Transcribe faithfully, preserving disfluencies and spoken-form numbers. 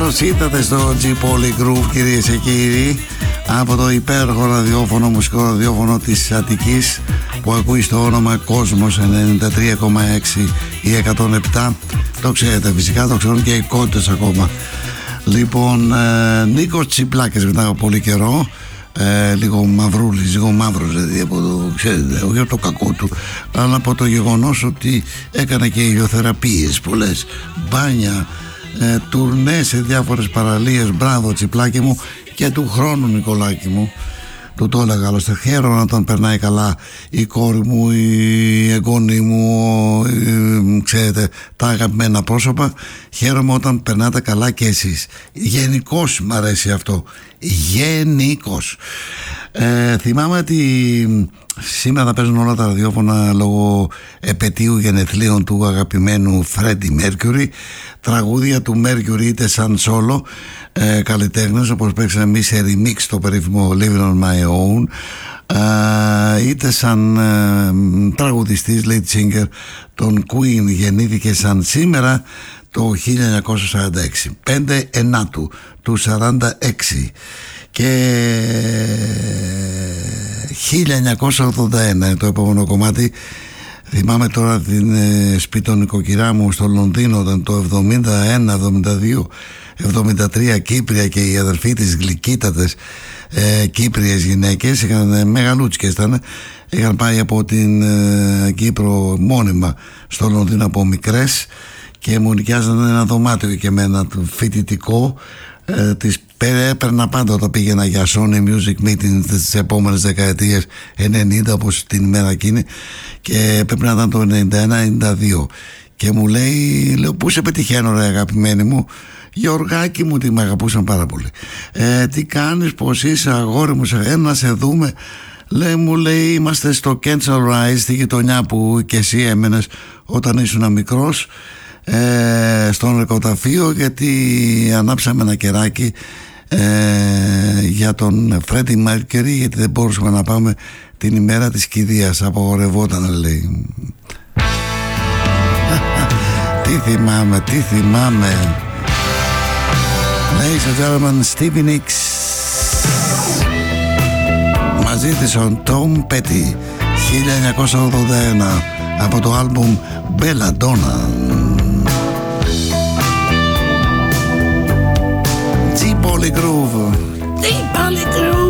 Καλώς ήρθατε στο G-Poly Groove, κυρίες και κύριοι, από το υπέροχο ραδιόφωνο, μουσικό ραδιόφωνο της Αττικής, που ακούει στο όνομα Κόσμος ενενήντα τρία κόμμα έξι ή εκατόν επτά. Το ξέρετε φυσικά, το ξέρουν και οι κόντες ακόμα. Λοιπόν, ε, Νίκος Τσιπλάκης μετά από πολύ καιρό, ε, λίγο μαυρούλης, λίγο μαύρος, δηλαδή από το, ξέρετε, όχι από το κακό του, αλλά από το γεγονός ότι έκανε και ηλιοθεραπείες πολλές, μπάνια, ε, τουρνέ σε διάφορες παραλίες. Μπράβο Τσιπλάκη μου, και του χρόνου Νικολάκη μου. Του το έλεγα άλλωστε, χαίρομαι όταν περνάει καλά η κόρη μου, η εγγόνη μου, η, ξέρετε, τα αγαπημένα πρόσωπα. Χαίρομαι όταν περνάτε καλά και εσείς. Γενικώς μ' αρέσει αυτό. Γενικώς. Ε, θυμάμαι ότι σήμερα θα παίζουν όλα τα ραδιόφωνα λόγω επετείου γενεθλίων του αγαπημένου Φρέντι Μέρκιουρι. Τραγούδια του Μέρκιουρι είτε σαν solo ε, καλλιτέχνες, όπως παίξαμε εμείς σε remix το περίφημο Living on My Own, ε, είτε σαν ε, τραγουδιστής, lead singer των Queen. Γεννήθηκε σαν σήμερα το χίλια εννιακόσια σαράντα έξι, πέντε ενάτου του σαράντα έξι, και χίλια εννιακόσια ογδόντα ένα είναι το επόμενο κομμάτι. Θυμάμαι τώρα την ε, σπιτονικοκυρά μου στο Λονδίνο, όταν το εβδομήντα ένα, εβδομήντα δύο, εβδομήντα τρία Κύπρια και οι αδερφοί της γλυκύτατες ε, Κύπριες γυναίκες, είχαν ε, μεγαλούτσικες ήταν, είχαν πάει από την ε, Κύπρο μόνιμα στο Λονδίνο από μικρές, και μου νοικιάζαν ένα δωμάτιο και με ένα φοιτητικό. Ε, τις έπαιρνα πάντα όταν πήγαινα για Sony Music Meeting τις επόμενες δεκαετίες, ενενήντα όπως την ημέρα εκείνη, και πρέπει να ήταν το ενενήντα ένα ενενήντα δύο, και μου λέει, λέω, πού σε πετυχαίνω ρε αγαπημένη μου? Γιωργάκη μου, τι με αγαπούσαν πάρα πολύ. ε, τι κάνεις, πως είσαι αγόρι μου, σε να σε δούμε. Λέει, μου λέει, είμαστε στο Kensal Rise, στη γειτονιά που και εσύ έμενες όταν ήσουν μικρός, Ε, στο νεκροταφείο, γιατί ανάψαμε ένα κεράκι ε, για τον Φρέντι Μέρκιουρι, γιατί δεν μπορούσαμε να πάμε την ημέρα της κηδείας, απαγορευόταν, λέει. Τι θυμάμαι, τι θυμάμαι. Ladies and gentlemen, Stevie Nicks μαζί της ο Tom Petty, χίλια εννιακόσια ογδόντα ένα, από το άλμπουμ Belladonna. G-Poly Groove. G-Poly Groove.